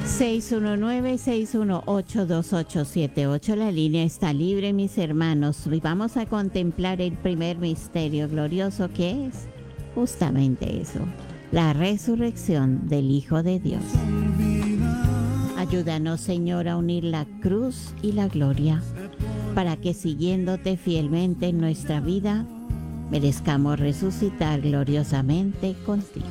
619-618-2878. La línea está libre, mis hermanos. Y vamos a contemplar el primer misterio glorioso, que es justamente eso, la resurrección del Hijo de Dios. Ayúdanos, Señor, a unir la cruz y la gloria, para que siguiéndote fielmente en nuestra vida, merezcamos resucitar gloriosamente contigo.